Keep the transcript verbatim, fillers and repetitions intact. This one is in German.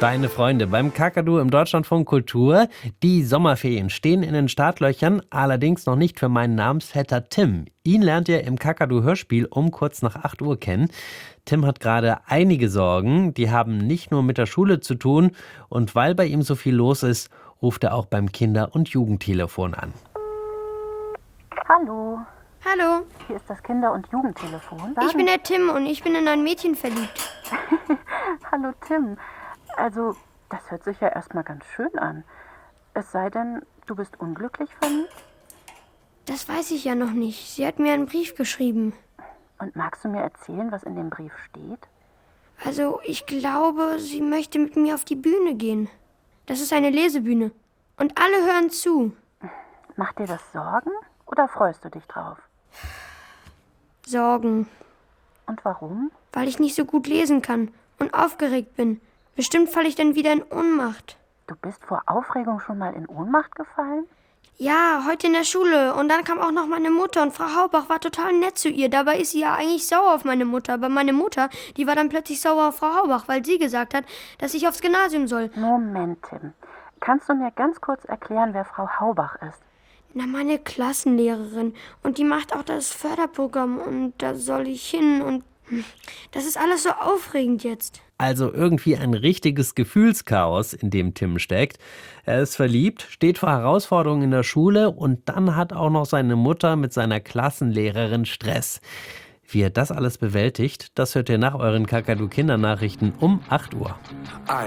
Deine Freunde beim Kakadu im Deutschlandfunk Kultur. Die Sommerferien stehen in den Startlöchern, allerdings noch nicht für meinen Namensvetter Tim. Ihn lernt ihr im Kakadu-Hörspiel um kurz nach acht Uhr kennen. Tim hat gerade einige Sorgen, die haben nicht nur mit der Schule zu tun. Und weil bei ihm so viel los ist, ruft er auch beim Kinder- und Jugendtelefon an. Hallo, Hallo, hier ist das Kinder- und Jugendtelefon. ich bin der Tim und ich bin in ein Mädchen verliebt. Hallo Tim. Also, das hört sich ja erstmal ganz schön an. Es sei denn, du bist unglücklich verliebt? Das weiß ich ja noch nicht. Sie hat mir einen Brief geschrieben. Und magst du mir erzählen, was in dem Brief steht? Also, ich glaube, sie möchte mit mir auf die Bühne gehen. Das ist eine Lesebühne. Und alle hören zu. Macht dir das Sorgen oder freust du dich drauf? Sorgen, Und warum? weil ich nicht so gut lesen kann und aufgeregt bin. Bestimmt falle ich dann wieder in Ohnmacht. Du bist vor Aufregung schon mal in Ohnmacht gefallen? Ja, heute in der Schule. Und dann kam auch noch meine Mutter und Frau Haubach war total nett zu ihr. Dabei ist sie ja eigentlich sauer auf meine Mutter. Aber meine Mutter, die war dann plötzlich sauer auf Frau Haubach, weil sie gesagt hat, dass ich aufs Gymnasium soll. Moment, Tim. Kannst du mir ganz kurz erklären, wer Frau Haubach ist? Na, meine Klassenlehrerin. Und die macht auch das Förderprogramm. Und da soll ich hin. Und das ist alles so aufregend jetzt. Also irgendwie ein richtiges Gefühlschaos, in dem Tim steckt. Er ist verliebt, steht vor Herausforderungen in der Schule und dann hat auch noch seine Mutter mit seiner Klassenlehrerin Stress. Wie er das alles bewältigt, das hört ihr nach euren Kakadu-Kindernachrichten um acht Uhr.